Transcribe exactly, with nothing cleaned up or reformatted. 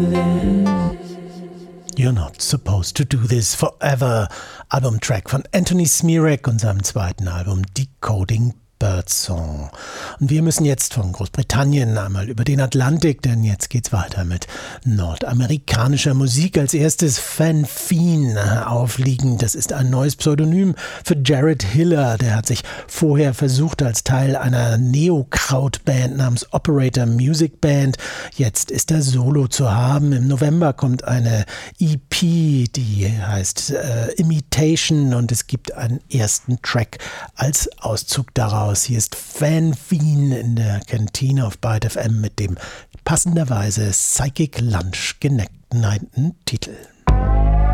You're Not Supposed to Do This Forever, Albumtrack von Anthony Smirek und seinem zweiten Album Decoding Birdsong. Und wir müssen jetzt von Großbritannien einmal über den Atlantik, denn jetzt geht's weiter mit nordamerikanischer Musik. Als erstes Van Veen aufliegend. Das ist ein neues Pseudonym für Jared Hiller. Der hat sich vorher versucht als Teil einer Neo-Kraut-Band namens Operator Music Band. Jetzt ist er solo zu haben. Im November kommt eine E P, die heißt äh, Imitation, und es gibt einen ersten Track als Auszug daraus. Hier ist Van Veen in der Kantine auf Byte F M mit dem passenderweise Psychic Lunch geneigten Titel.